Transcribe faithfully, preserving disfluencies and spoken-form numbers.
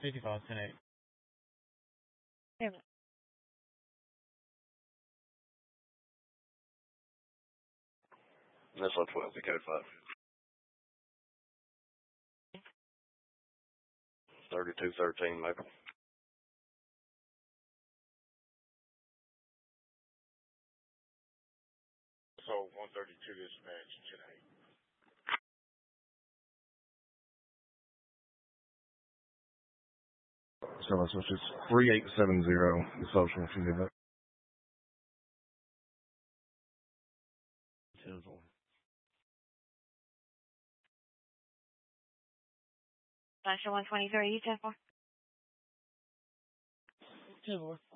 fifty-five, ten eight. Yeah. That's on twelve, the code five. thirty-two thirteen, Maple. So one thirty-two dispatch today. So that's which is three eight seven zero, the social, if you need that. Slasher one twenty-three, ten four. ten four.